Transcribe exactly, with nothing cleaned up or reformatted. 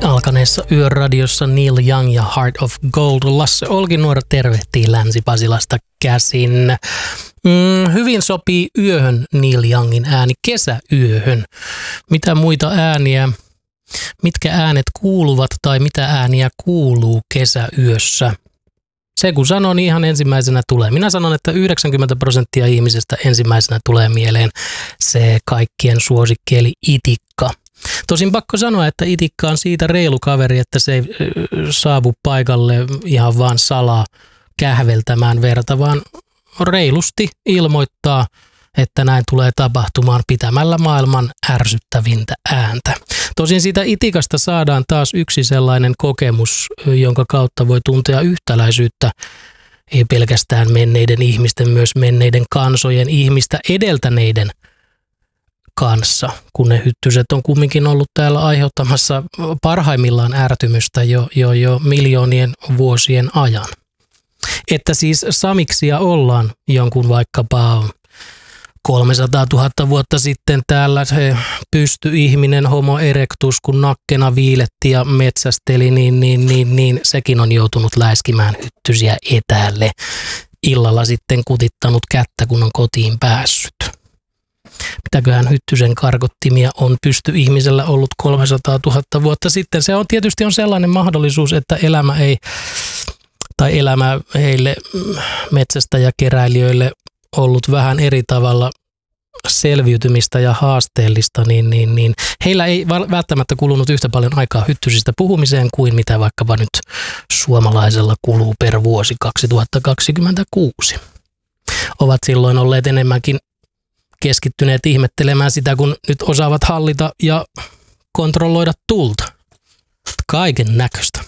Alkaneessa Yöradiossa Neil Young ja Heart of Gold. Lasse Olkinuora tervehtii Länsi-Pasilasta käsin. Mm, hyvin sopii yöhön Neil Youngin ääni, kesäyöhön. Mitä muita ääniä, mitkä äänet kuuluvat tai mitä ääniä kuuluu kesäyössä? Se kun sanon, niin ihan ensimmäisenä tulee. Minä sanon, että yhdeksänkymmentä prosenttia ihmisestä ensimmäisenä tulee mieleen se kaikkien suosikki eli itikka. Tosin pakko sanoa, että itikka on siitä reilu kaveri, että se ei saavu paikalle ihan vaan salaa kähveltämään verta, vaan reilusti ilmoittaa, että näin tulee tapahtumaan pitämällä maailman ärsyttävintä ääntä. Tosin siitä itikasta saadaan taas yksi sellainen kokemus, jonka kautta voi tuntea yhtäläisyyttä ei pelkästään menneiden ihmisten, myös menneiden kansojen, ihmistä edeltäneiden kanssa, kun ne hyttyset on kumminkin ollut täällä aiheuttamassa parhaimmillaan ärtymystä jo, jo, jo miljoonien vuosien ajan. Että siis samiksia ollaan jonkun vaikkapa kolmesataatuhatta vuotta sitten täällä se pystyihminen Homo erectus, kun nakkena viiletti ja metsästeli, niin, niin, niin, niin sekin on joutunut läiskimään hyttysiä etäälle. Illalla sitten kutittanut kättä, kun on kotiin päässyt. Mitäköhän hyttysen karkottimia on pystyihmisellä ollut kolmesataatuhatta vuotta sitten. Se on tietysti on sellainen mahdollisuus, että elämä ei, tai elämä heille metsästäjäkeräilijöille ollut vähän eri tavalla selviytymistä ja haasteellista, niin, niin, niin heillä ei välttämättä kulunut yhtä paljon aikaa hyttysistä puhumiseen kuin mitä vaikkapa nyt suomalaisella kuluu per vuosi kaksituhattakaksikymmentäkuusi. Ovat silloin olleet enemmänkin keskittyneet ihmettelemään sitä, kun nyt osaavat hallita ja kontrolloida tulta. Kaiken näköistä.